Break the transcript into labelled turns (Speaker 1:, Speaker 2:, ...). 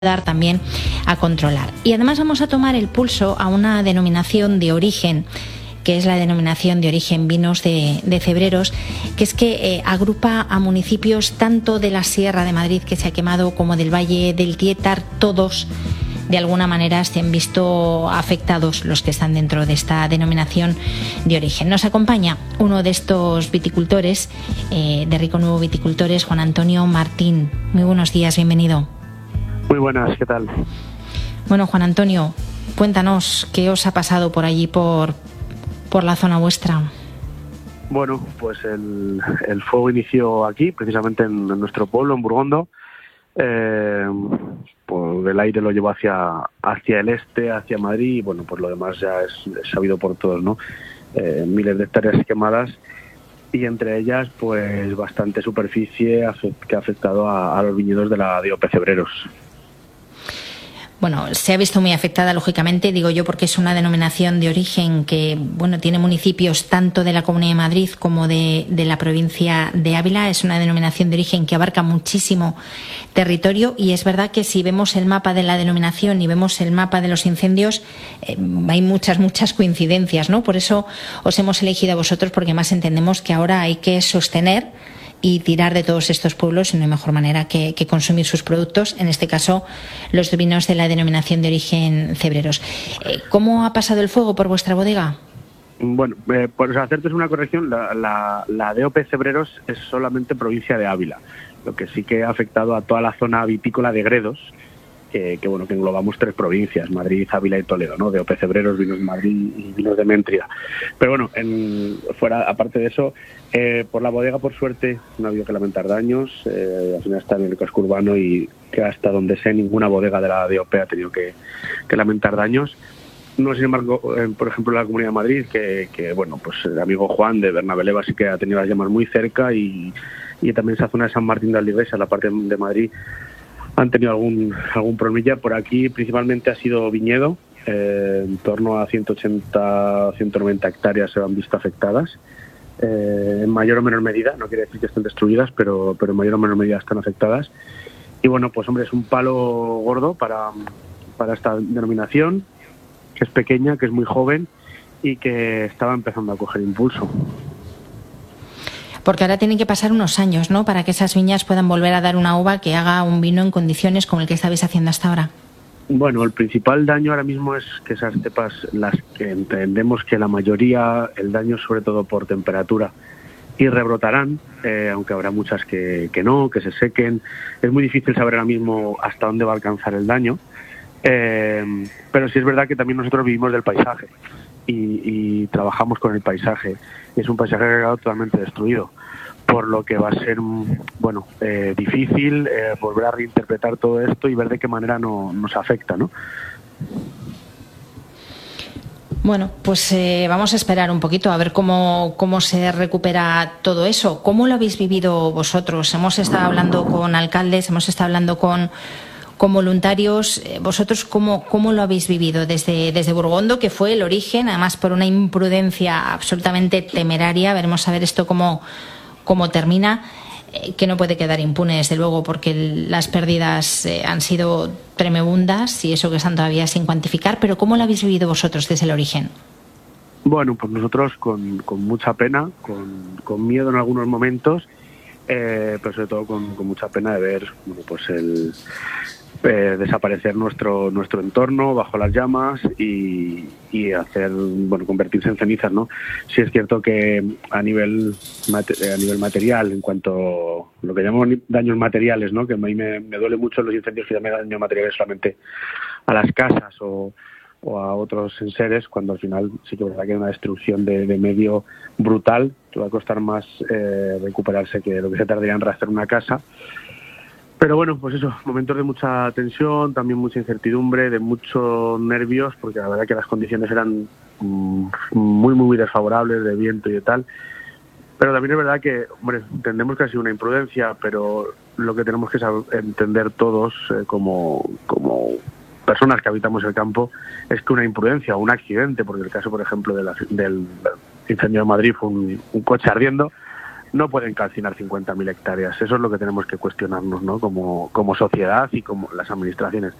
Speaker 1: ayudar también a controlar. Y además vamos a tomar el pulso a una denominación de origen, que es la denominación de origen Vinos de Cebreros, que es que agrupa a municipios tanto de la Sierra de Madrid, que se ha quemado, como del Valle del Tietar. Todos de alguna manera se han visto afectados los que están dentro de esta denominación de origen. Nos acompaña uno de estos viticultores, de Rico Nuevo Viticultores, Juan Antonio Martín. Muy buenos días, bienvenido.
Speaker 2: Muy buenas, ¿qué tal?
Speaker 1: Bueno, Juan Antonio, cuéntanos qué os ha pasado por allí, por la zona vuestra.
Speaker 2: Bueno, pues el fuego inició aquí, precisamente en nuestro pueblo, en Burgondo. Pues el aire lo llevó hacia el este, hacia Madrid, y bueno, pues lo demás ya es sabido por todos, ¿no? Miles de hectáreas quemadas, y entre ellas pues bastante superficie que ha afectado a los viñedos de la DOP Cebreros.
Speaker 1: Bueno, se ha visto muy afectada, lógicamente, digo yo, porque es una denominación de origen que, bueno, tiene municipios tanto de la Comunidad de Madrid como de la provincia de Ávila. Es una denominación de origen que abarca muchísimo territorio, y es verdad que si vemos el mapa de la denominación y vemos el mapa de los incendios, hay muchas coincidencias, ¿no? Por eso os hemos elegido a vosotros, porque más entendemos que ahora hay que sostener y tirar de todos estos pueblos, y no hay mejor manera que consumir sus productos, en este caso los vinos de la denominación de origen Cebreros. ¿Cómo ha pasado el fuego por vuestra bodega?
Speaker 2: Bueno, por hacerte una corrección, la DOP Cebreros es solamente provincia de Ávila, lo que sí que ha afectado a toda la zona vitícola de Gredos, que englobamos 3 provincias, Madrid, Ávila y Toledo, ¿no? DOP Cebreros, Vinos de Madrid y Vinos de Méntrida. Pero bueno, aparte de eso, por la bodega, por suerte, no ha habido que lamentar daños. Al final está en el casco urbano, y que hasta donde sé, ninguna bodega de la DOP ha tenido que lamentar daños. No, sin embargo, por ejemplo, en la Comunidad de Madrid, que bueno, pues el amigo Juan de Bernabeleva sí que ha tenido las llamas muy cerca, y también esa zona de San Martín de Aldigesa, la parte de Madrid, han tenido algún problemilla. Por aquí principalmente ha sido viñedo, en torno a 180, 190 hectáreas se han visto afectadas, en mayor o menor medida, no quiere decir que estén destruidas, pero en mayor o menor medida están afectadas. Y bueno, pues hombre, es un palo gordo para esta denominación, que es pequeña, que es muy joven y que estaba empezando a coger impulso.
Speaker 1: Porque ahora tienen que pasar unos años, ¿no?, para que esas viñas puedan volver a dar una uva que haga un vino en condiciones como el que estabais haciendo hasta ahora.
Speaker 2: Bueno, el principal daño ahora mismo es que esas cepas, las que entendemos que la mayoría, el daño sobre todo por temperatura, y rebrotarán, aunque habrá muchas que no, que se sequen. Es muy difícil saber ahora mismo hasta dónde va a alcanzar el daño, pero sí es verdad que también nosotros vivimos del paisaje y trabajamos con el paisaje. Es un paisaje que ha quedado totalmente destruido, por lo que va a ser difícil volver a reinterpretar todo esto y ver de qué manera nos afecta, ¿no?
Speaker 1: Bueno, pues vamos a esperar un poquito a ver cómo se recupera todo eso. ¿Cómo lo habéis vivido vosotros? Hemos estado hablando con alcaldes, hemos estado hablando con voluntarios. ¿Vosotros cómo lo habéis vivido desde Burgondo, que fue el origen, además por una imprudencia absolutamente temeraria? Veremos a ver esto cómo termina, que no puede quedar impune, desde luego, porque las pérdidas han sido tremebundas, y eso que están todavía sin cuantificar. Pero ¿cómo lo habéis vivido vosotros desde el origen?
Speaker 2: Bueno, pues nosotros con mucha pena, con miedo en algunos momentos, pero sobre todo con mucha pena de ver, bueno, pues desaparecer nuestro entorno bajo las llamas y hacer, bueno, convertirse en cenizas, ¿no? Sí es cierto que a nivel material, en cuanto a lo que llamamos daños materiales, ¿no?, que a mí me duele mucho los incendios que llaman daños materiales solamente a las casas o a otros enseres, cuando al final sí que es verdad que hay una destrucción de medio brutal, que va a costar más recuperarse que lo que se tardaría en rehacer una casa. Pero bueno, pues eso, momentos de mucha tensión, también mucha incertidumbre, de muchos nervios, porque la verdad que las condiciones eran muy desfavorables, de viento y de tal. Pero también es verdad que, hombre, entendemos que ha sido una imprudencia, pero lo que tenemos que entender todos como personas que habitamos el campo es que una imprudencia o un accidente, porque el caso, por ejemplo, del incendio de Madrid fue un coche ardiendo, no pueden calcinar 50.000 hectáreas. Eso es lo que tenemos que cuestionarnos, ¿no? Como sociedad y como las administraciones.